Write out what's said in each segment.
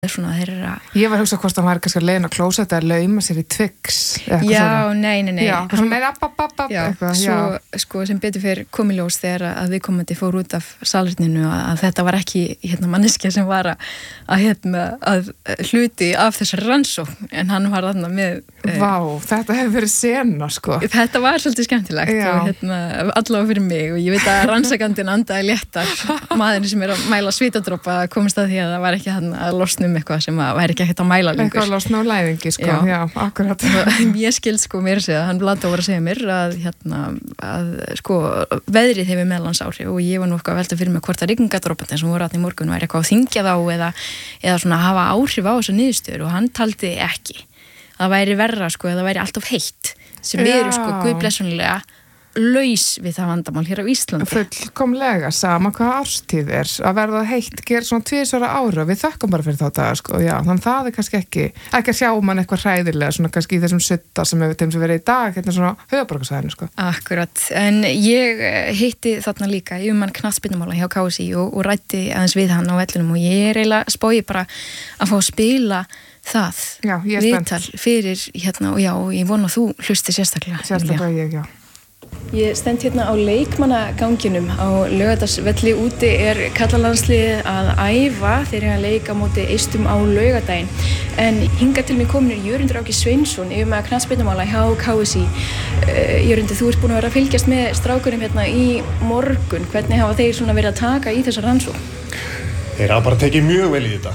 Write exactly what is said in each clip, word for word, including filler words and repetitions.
svona þeirra. Ég var að hugsa hvort hann væri kannski að leiðin á klósett að lauma sér í Twix. Já, svona. nei, nei, nei. Já, svona meira app, app, app, já, eitthvað. Svo, sko, sem betur fyrir kom í ljós þegar að viðkomandi fór út af salerninu að þetta var ekki hérna manneskja sem var að, að, hérna, að hluti af þessar rannsókn, en hann var þarna með... Vá, eh, þetta hefur verið sena, sko. Þetta var svolítið skemmtilegt já. Og hérna, allavega fyrir mig og ég veit að rannsakandinn andaði léttar maðurinn sem er að mæla svitadropa komist að því að það var ekki hann að losna um eitthvað sem að væri ekki ekkert að mæla lengur. Eitthvað losna á læðingi, sko, já, já akkurat. Ég skil sko mér að segja, hann Blató var að segja mér að, hérna, að sko, veðrið hefur meðlans áhrif og ég var nú eitthvað að velta fyrir mig hvort að rigningadroparnir sem voru þarna í morgun væri eitthvað að þyngja þá eða, eða svona hafa áhrif á þessu niðurstöður og hann taldi ekki. Það væri verra, sko, eða væri alltaf heitt sem við erum, sko, guðblessunlega laus við það vandamál hér á Íslandi. Fullkomlega, sama hvað árstíð er að verða heitt, ger svona tvisvar á ári og við þökkum bara fyrir þá daga, sko, já, þannig það er kannski ekki, ekki að sjá mann eitthvað hræðilega, svona kannski í þessum sutta sem við þeim sem verið í dag, hérna svona höfuðborgarsvæðinu, sko. Akkurat, en ég hitti þarna líka yfirmann knattspyrnumála hjá K S í og, og ræddi aðeins við hann á vellinum og ég er eiginlega spói bara að fá að spila það, já, viðtal fyrir hérna og já, ég vona að þú hlusti sérstaklega. Sérstaklega ég, já. Ég stend hérna á leikmannaganginum á Laugardalsvelli úti er karlalandsliðið að æfa þegar ég að leika á móti Eistum á laugardaginn en hingað til mig komin er Jörundur Áki Sveinsson yfir með knattspyrnumála hjá K S í. Uh, Jörundur, þú ert búin að vera að fylgjast með strákunum hérna í morgun, hvernig hafa þeir svona verið að taka í þessa rannsókn? Þeir hafa bara tekið mjög vel í þetta.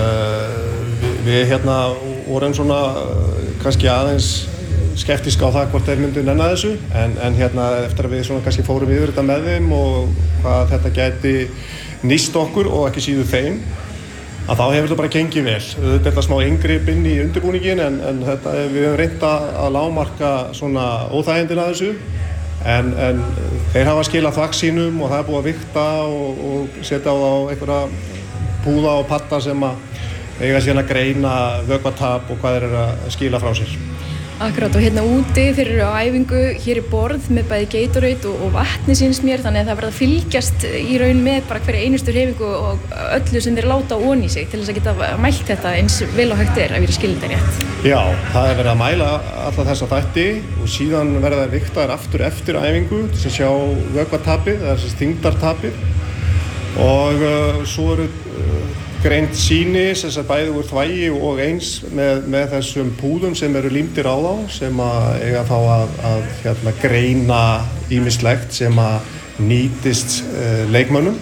Uh, við, við hérna vorum svona uh, kannski aðeins skeptíska á það hvort þeir myndu nenna þessu en, en hérna eftir að við svona kannski fórum yfir þetta með þeim og hvað þetta gæti nýst okkur og ekki síður þeim að þá hefur þetta bara gengið vel. Þetta er þetta smá inngrip inn í undirbúningin en, en þetta, við höfum reynt að lágmarka svona óþægindin að þessu en, en þeir hafa skilað vaksínum og það er búið að vigta og, og setja á þá einhverja púða og patta sem að eiga síðan að greina vökvatap og hvað þeir eru að skila frá sér. Akkurat og hérna úti þeir eru á æfingu hér í borð með bæði Gatorade og, og vatni síns mér þannig að það verða að fylgjast í raun með bara hverja einustu hreyfingu og öllu sem þeir láta ón í sig til þess að geta mælt þetta eins vel og hægt er að vera skilin þetta rétt. Já, það er verið að mæla alla þessa þætti og síðan verða þær vigtaðar aftur eftir æfingu til að sjá vökvatapið eða þess þyngdartapið og uh, svo eru uh, greint sýni sem er bæði úr þvægi og eins með, með þessum púðum sem eru límdir á þá sem að eiga þá að, að hérna, greina ýmislegt sem að nýtist uh, leikmönnum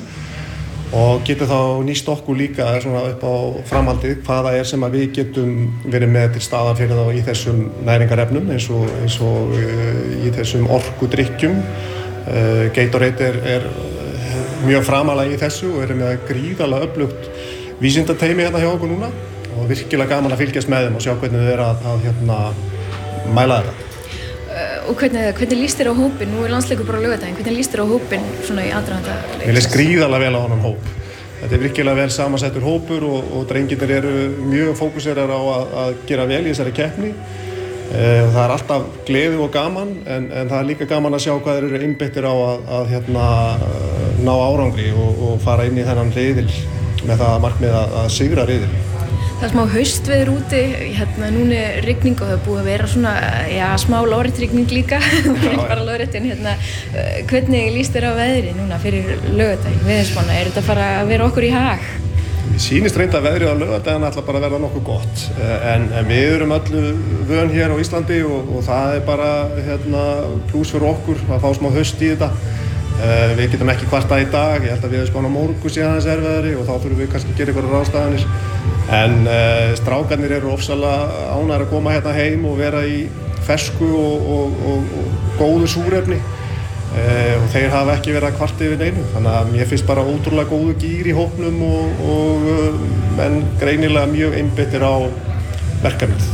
og getur þá nýst okkur líka svona upp á framhaldið hvaða er sem að við getum verið með til staðar fyrir þá í þessum næringarefnum eins og, eins og uh, í þessum orkudrykkjum. Uh, Gatorade er, er mjög framalega í þessu og er með gríðarlega öflugt vísindateymi hérna hjá okkur núna og virkilega gaman að fylgjast með þeim og sjá hvernig þau eru að, að hérna, mæla þetta. Uh, og hvernig, hvernig líst þér á hópinn? Nú er landsleikur bara á laugardaginn. Hvernig líst þér á hópinn svona í aðdraganda leiksins? Mér líst gríðarlega vel á honum hóp. Þetta er virkilega vel samansettur hópur og, og drengirnir eru mjög fókuserar á að, að gera vel í þessari keppni. Uh, það er alltaf gleði og gaman en, en það er líka gaman að sjá hvað þeir eru einbeittir á að, að hérna, ná árangri og, og fara inn í þennan riðil með það markmið að, að sigra riðil. Það er smá haustveður úti, hérna núna er rigning og það er búið að vera svona, já, smá lóðréttrigning líka, ekki bara lóðrétt en hérna, hvernig líst þér á veðrið núna fyrir laugardaginn, veðurspána, er þetta að fara að vera okkur í hag? Mér sýnist reynd að veðrið á laugardaginn ætla bara að verða nokkuð gott, en, en við erum öllu vön hér á Íslandi og, og það er bara hérna, plús fyrir okkur að fá smá haust í þetta. Uh, við getum ekki kvartað í dag, ég held að við hefum spána morgun síðan þess erfiðari og þá þurfum við kannski að gera einhverjar ráðstafanir en uh, strákarnir eru ofsalega ánægðir að koma hérna heim og vera í fersku og, og, og, og góðu súrefni uh, og þeir hafa ekki verið að kvarta yfir neinu þannig að mér finnst bara ótrúlega góðu gír í hópnum og, og uh, menn greinilega mjög einbeittir á verkefnið.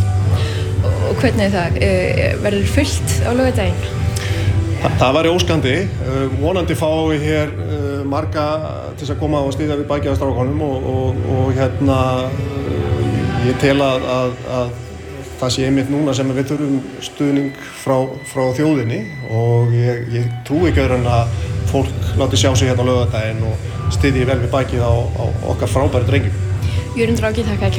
Og hvernig er það? Uh, verður fullt á laugardaginn? Það, það væri óskandi, uh, vonandi fái hér uh, marga til að koma og styðja við bakið á strákunum og, og, og hérna uh, ég tel að, að, að það sé einmitt núna sem við þurfum stuðning frá, frá þjóðinni og ég, ég trúi ekki öðru en að fólk láti sjá sig hérna á laugardaginn og styðji vel við bakið á, á okkar frábæru drengjum. Jörundur Áki, þakka að